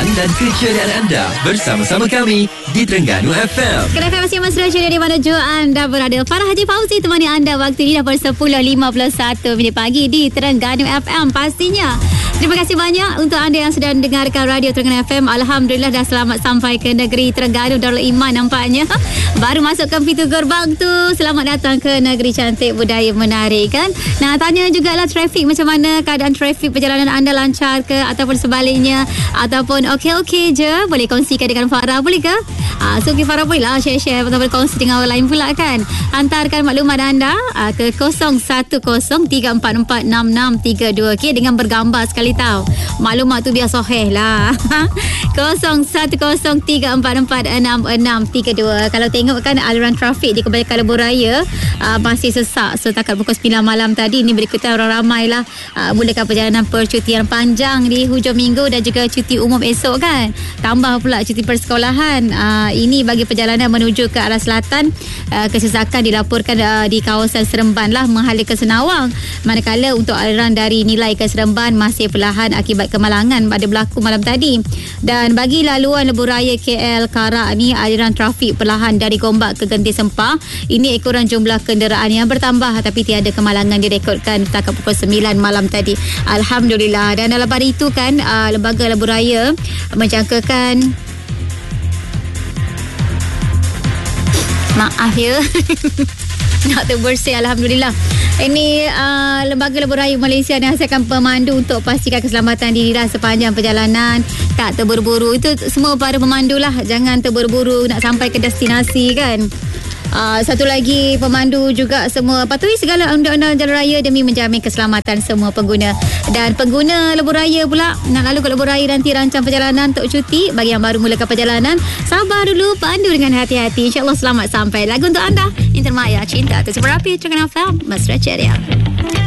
dan keceriaan anda bersama-sama kami di Terengganu FM. Kenapa masih mesra ceria di mana jua anda berada? Farah Haji Fauzi temani anda waktu ini dah pada 10.51 minit pagi di Terengganu FM pastinya. Terima kasih banyak untuk anda yang sedang dengarkan radio Terengganu FM. Alhamdulillah dah selamat sampai ke negeri Terengganu Darul Iman nampaknya. Baru masukkan pintu gerbang tu. Selamat datang ke negeri cantik budaya menarik kan. Nah, tanya jugalah trafik macam mana, keadaan trafik perjalanan anda lancar ke ataupun sebaliknya ataupun okey-okey je. Boleh kongsikan dengan Farah, boleh ke? So Farah boleh lah share-share ataupun kongsi dengan orang lain pula kan. Hantarkan maklumat anda ke 0103446632 okay, dengan bergambar sekali tahu. Maklumat tu biar sahih lah. 0103446632. Kalau tengok kan aliran trafik di kebanyakan lebuh raya masih sesak setakat pukul 9 malam tadi. Ini berikutan orang ramai lah mulakan perjalanan percutian panjang di hujung minggu dan juga cuti umum esok kan. Tambah pula cuti persekolahan. Ini bagi perjalanan menuju ke arah selatan. Kesesakan dilaporkan di kawasan Seremban lah menghala ke Senawang. Manakala untuk aliran dari Nilai ke Seremban masih perlahan akibat kemalangan pada berlaku malam tadi. Dan bagi laluan lebuh raya KL Karak ni, aliran trafik perlahan dari Gombak ke Genting Sempah. Ini ekoran jumlah kenderaan yang bertambah tapi tiada kemalangan direkodkan setakat pukul 9 malam tadi. Alhamdulillah. Dan dalam hari itu kan lembaga lebuh raya menjangkakan maaf ya nak terbersih. Alhamdulillah. Ini lembaga lebuh raya Malaysia nasihatkan pemandu untuk pastikan keselamatan diri sepanjang perjalanan. Tak terburu-buru. Itu semua para pemandu lah. Jangan terburu-buru nak sampai ke destinasi kan. Satu lagi, pemandu juga semua patuhi segala undang-undang jalan raya demi menjamin keselamatan semua pengguna. Dan pengguna lebuh raya pula nak lalu ke lebuh raya nanti rancang perjalanan untuk cuti. Bagi yang baru mulakan perjalanan, sabar dulu, pandu dengan hati-hati. InsyaAllah selamat sampai. Lagu untuk anda, Intan Maya, Cinta Tersipu Rapi, Terengganu FM, Mesra Ceria.